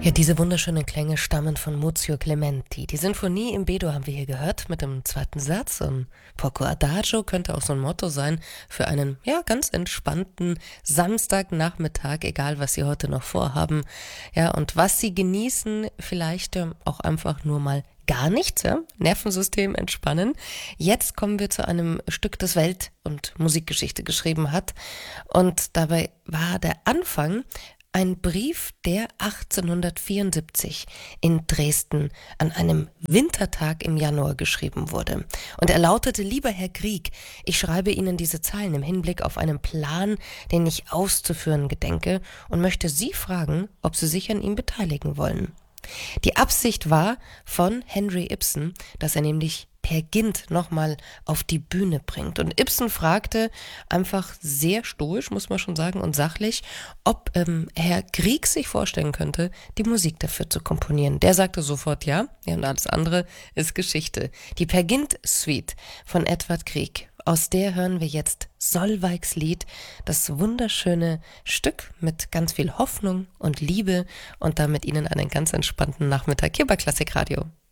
Ja, diese wunderschönen Klänge stammen von Muzio Clementi. Die Sinfonie im B-Dur haben wir hier gehört mit dem zweiten Satz. Und Poco Adagio könnte auch so ein Motto sein für einen, ja, ganz entspannten Samstagnachmittag, egal was Sie heute noch vorhaben. Ja, und was Sie genießen, vielleicht auch einfach nur mal gar nichts, ja? Nervensystem entspannen. Jetzt kommen wir zu einem Stück, das Welt- und Musikgeschichte geschrieben hat. Und dabei war der Anfang ein Brief, der 1874 in Dresden an einem Wintertag im Januar geschrieben wurde. Und er lautete: Lieber Herr Grieg, ich schreibe Ihnen diese Zeilen im Hinblick auf einen Plan, den ich auszuführen gedenke, und möchte Sie fragen, ob Sie sich an ihm beteiligen wollen. Die Absicht war von Henry Ibsen, dass er nämlich Per Gynt nochmal auf die Bühne bringt. Und Ibsen fragte einfach sehr stoisch, muss man schon sagen, und sachlich, ob Herr Grieg sich vorstellen könnte, die Musik dafür zu komponieren. Der sagte sofort ja, und alles andere ist Geschichte. Die Per Gynt Suite von Edvard Grieg. Aus der hören wir jetzt Solveigs Lied, das wunderschöne Stück mit ganz viel Hoffnung und Liebe, und damit Ihnen einen ganz entspannten Nachmittag hier bei Klassikradio.